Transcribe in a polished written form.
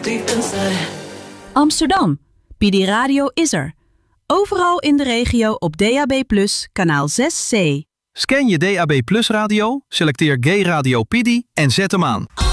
deep inside. Amsterdam. PD Radio is er. Overal in de regio op DAB+, kanaal 6C. Scan je DAB Plus radio, selecteer Gay Radio PD en zet hem aan.